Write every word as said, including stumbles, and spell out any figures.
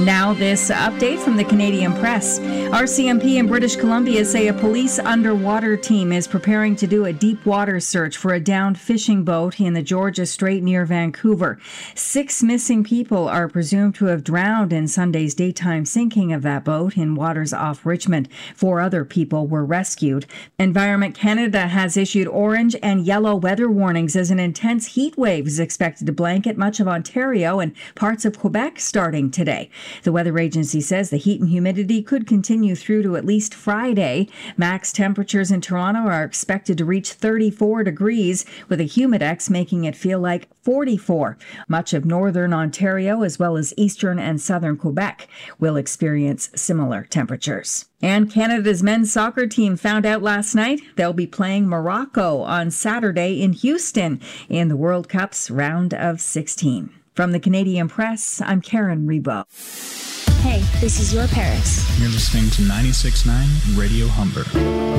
Now this update from the Canadian Press. R C M P in British Columbia say a police underwater team is preparing to do a deep water search for a downed fishing boat in the Georgia Strait near Vancouver. Six missing people are presumed to have drowned in Sunday's daytime sinking of that boat in waters off Richmond. Four other people were rescued. Environment Canada has issued orange and yellow weather warnings as an intense heat wave is expected to blanket much of Ontario and parts of Quebec starting today. The weather agency says the heat and humidity could continue through to at least Friday. Max temperatures in Toronto are expected to reach thirty-four degrees, with a humidex making it feel like forty-four. Much of northern Ontario, as well as eastern and southern Quebec, will experience similar temperatures. And Canada's men's soccer team found out last night they'll be playing Morocco on Saturday in Houston in the World Cup's round of sixteen. From the Canadian Press, I'm Karen Rebo. Hey, this is your Paris. You're listening to ninety-six point nine Radio Humber.